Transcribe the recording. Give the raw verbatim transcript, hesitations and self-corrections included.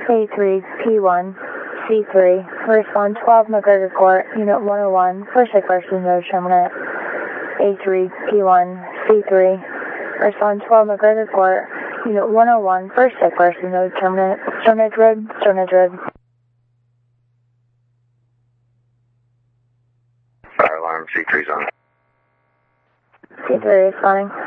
A three, P one, C three, respond twelve McGregor Court, Unit one oh one, first equestrian node terminate. A three, P one, C three, respond twelve McGregor Court, Unit one oh one, first equestrian node terminate. Sternage Road, Sternage Road. Fire alarm, C three's on. C three responding.